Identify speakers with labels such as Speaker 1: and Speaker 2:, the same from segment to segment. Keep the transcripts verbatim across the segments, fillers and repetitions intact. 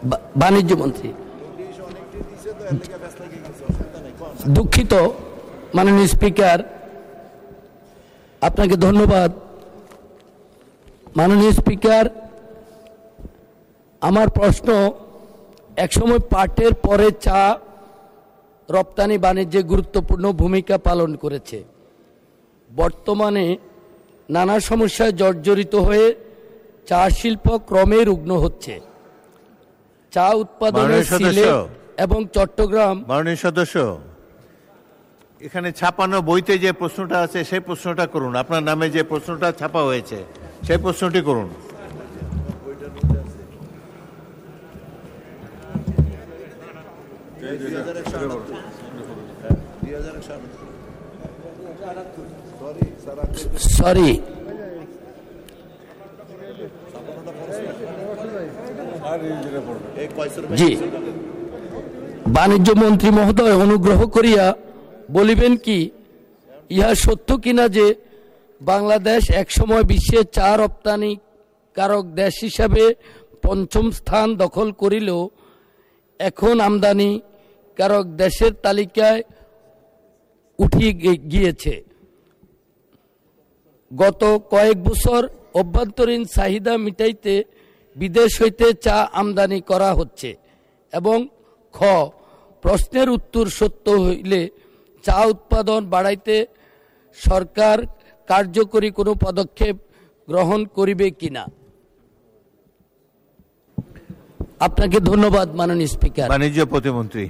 Speaker 1: বাণিজ্য মন্ত্রী। দুঃখিত মাননীয় স্পিকার, আপনাকে ধন্যবাদ। মাননীয় স্পিকার, আমার প্রশ্ন, একসময় পাটের পরে চা রপ্তানি বাণিজ্যে গুরুত্বপূর্ণ ভূমিকা পালন করেছে। বর্তমানে নানা সমস্যায় জর্জরিত হয়ে চা শিল্প ক্রমে রুগ্ন হচ্ছে। চা উৎপাদনের সিলেট এবং চট্টগ্রাম।
Speaker 2: মাননীয় সদস্য, এখানে ছাপানো বইতে যে প্রশ্নটা আছে সেই প্রশ্নটা করুন। আপনার নামে যে প্রশ্নটা ছাপা হয়েছে সেই প্রশ্নটি করুন।
Speaker 1: সরি, জি, বাণিজ্য মন্ত্রী মহোদয়, অনুগ্রহ করিয়া বলিবেন কি ইহা সত্য কিনা যে বাংলাদেশ একসময় বিশ্বের চা রপ্তানি কারক দেশ হিসাবে পঞ্চম স্থান দখল করিলেও এখন আমদানি কারক দেশের তালিকায় উঠিয়ে গিয়েছে। গত কয়েক বছর অভ্যন্তরীণ চাহিদা মিটাইতে বিদেশ হইতে চা আমদানি করা হচ্ছে এবং খ প্রশ্নের উত্তর সত্য হইলে চা উৎপাদন বাড়াইতে সরকার কার্যকরী কোনো পদক্ষেপ গ্রহণ করিবে কিনা। আপনাকে ধন্যবাদ মাননীয় স্পিকার।
Speaker 2: বাণিজ্য প্রতিমন্ত্রী।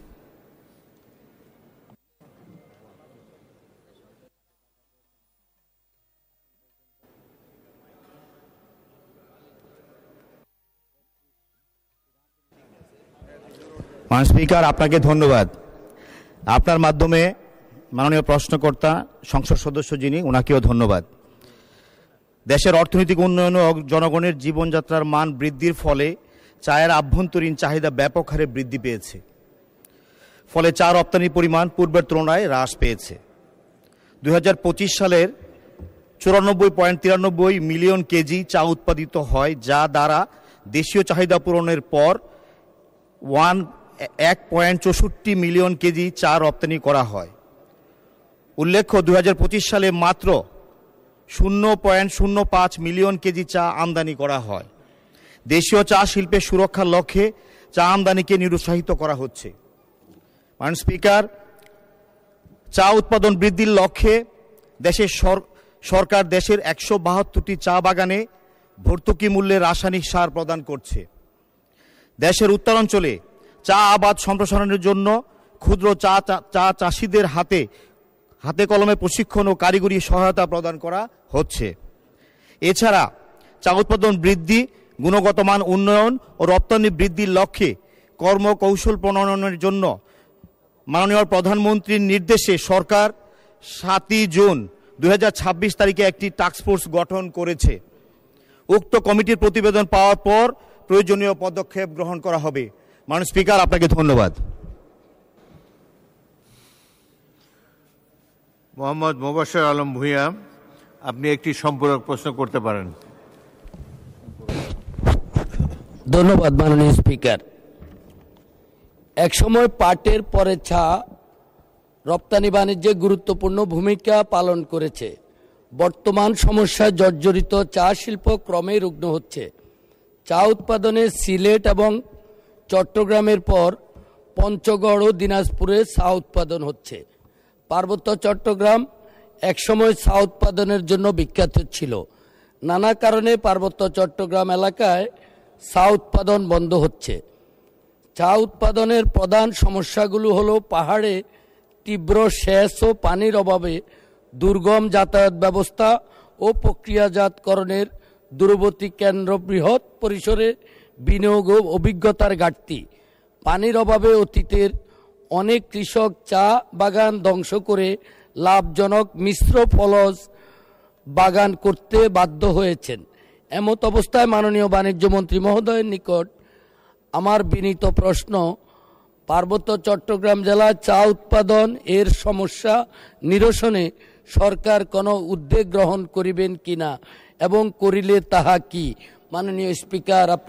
Speaker 3: মাননীয় স্পিকার, আপনাকে ধন্যবাদ। আপনার মাধ্যমে মাননীয় প্রশ্নকর্তা সংসদ সদস্য যিনি, ওনাকেও ধন্যবাদ। দেশের অর্থনৈতিক উন্নয়ন ও জনগণের জীবনযাত্রার মান বৃদ্ধির ফলে চায়ের আভ্যন্তরীণ চাহিদা ব্যাপক হারে বৃদ্ধি পেয়েছে। ফলে চা রপ্তানির পরিমাণ পূর্বের তুলনায় হ্রাস পেয়েছে। দুই হাজার পঁচিশ সালের চুরানব্বই পয়েন্ট তিরানব্বই মিলিয়ন কেজি চা উৎপাদিত হয়, যা দ্বারা দেশীয় চাহিদা পূরণের পর ওয়ান এক পয়েন্ট চৌষট্টি মিলিয়ন কেজি চা রপ্তানি করা হয়। উল্লেখ্য, দুই হাজার পঁচিশ সালে মাত্র শূন্য পয়েন্ট শূন্য পাঁচ মিলিয়ন কেজি চা আমদানি করা হয়। দেশীয় চা শিল্পের সুরক্ষার লক্ষ্যে চা আমদানিকে নিরুৎসাহিত করা হচ্ছে। মাননীয় স্পিকার, চা উৎপাদন বৃদ্ধির লক্ষ্যে দেশের সরকার দেশের একশো বাহাত্তরটি চা বাগানে ভর্তুকি মূল্যে রাসায়নিক সার প্রদান করছে। দেশের উত্তরাঞ্চলে চা আবাদ সম্প্রসারণের জন্য ক্ষুদ্র চা চা চাষিদের হাতে হাতে কলমে প্রশিক্ষণ ও কারিগরি সহায়তা প্রদান করা হচ্ছে। এছাড়া চা উৎপাদন বৃদ্ধি, গুণগত মান উন্নয়ন ও রপ্তানি বৃদ্ধির লক্ষ্যে কর্মকৌশল প্রণয়নের জন্য মাননীয় প্রধানমন্ত্রীর নির্দেশে সরকার সাতই জুন দুই হাজার ছাব্বিশ তারিখে একটি টাস্কফোর্স গঠন করেছে। উক্ত কমিটির প্রতিবেদন পাওয়ার পর প্রয়োজনীয় পদক্ষেপ গ্রহণ করা হবে। মাননীয় স্পিকার, আপনাকে ধন্যবাদ।
Speaker 2: মোহাম্মদ মোবাশ্বের আলম ভূঁইয়া, আপনি একটি সম্পূরক প্রশ্ন করতে পারেন।
Speaker 1: ধন্যবাদ মাননীয় স্পিকার। একসময় পাটের পরে চা রপ্তানি বাণিজ্যে গুরুত্বপূর্ণ ভূমিকা পালন করেছে। বর্তমান সমস্যায় জর্জরিত চা শিল্প ক্রমে রুগ্ন হচ্ছে। চা উৎপাদনে সিলেট এবং চট্টগ্রামের পর পঞ্চগড় ও দিনাজপুরে চা উৎপাদন হচ্ছে। পার্বত্য চট্টগ্রাম একসময় চা উৎপাদনের জন্য বিখ্যাত ছিল। নানা কারণে পার্বত্য চট্টগ্রাম এলাকায় চা উৎপাদন বন্ধ হচ্ছে। চা উৎপাদনের প্রধান সমস্যাগুলো হলো পাহাড়ে তীব্র সেচ ও পানির অভাবে দুর্গম যাতায়াত ব্যবস্থা ও প্রক্রিয়াজাতকরণের দূরবর্তী কেন্দ্র, বৃহৎ পরিসরে বিনিয়োগ ও অভিজ্ঞতার ঘাটতি। পানির অভাবে অতীতের অনেক কৃষক চা বাগান ধ্বংস করে লাভজনক মিশ্র ফলজ বাগান করতে বাধ্য হয়েছেন। এমত অবস্থায় মাননীয় বাণিজ্য মন্ত্রী মহোদয়ের নিকট আমার বিনীত প্রশ্ন, পার্বত্য চট্টগ্রাম জেলায় চা উৎপাদন এর সমস্যা নিরসনে সরকার কোনো উদ্যোগ গ্রহণ করিবেন কিনা এবং করিলে তাহা কি। মাননীয় স্পিকার।